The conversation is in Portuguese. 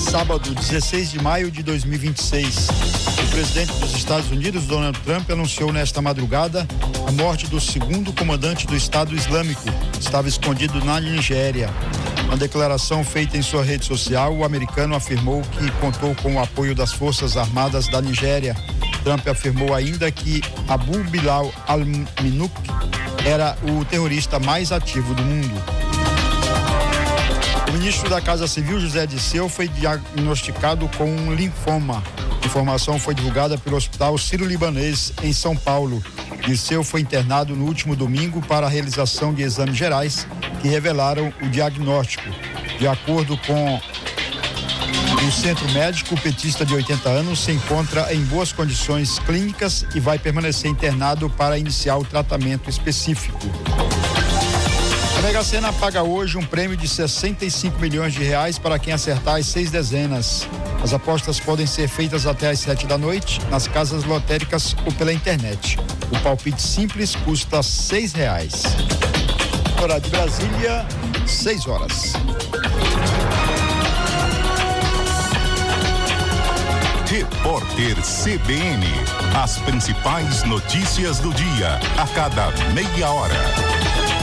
sábado, 16 de maio de 2026. O presidente dos Estados Unidos, Donald Trump, anunciou nesta madrugada a morte do segundo comandante do Estado Islâmico, que estava escondido na Nigéria. Na declaração feita em sua rede social, o americano afirmou que contou com o apoio das Forças Armadas da Nigéria. Trump afirmou ainda que Abu Bilal al-Minuk era o terrorista mais ativo do mundo. O ministro da Casa Civil, José Disseu, foi diagnosticado com um linfoma. A informação foi divulgada pelo Hospital Sírio-Libanês, em São Paulo. Disseu foi internado no último domingo para a realização de exames gerais que revelaram o diagnóstico. De acordo com o centro médico, o petista de 80 anos se encontra em boas condições clínicas e vai permanecer internado para iniciar o tratamento específico. A Mega Sena paga hoje um prêmio de 65 milhões de reais para quem acertar as 6 dezenas. As apostas podem ser feitas até às 7 da noite nas casas lotéricas ou pela internet. O palpite simples custa R$6. Hora de Brasília, 6 horas. Repórter CBN. As principais notícias do dia, a cada meia hora.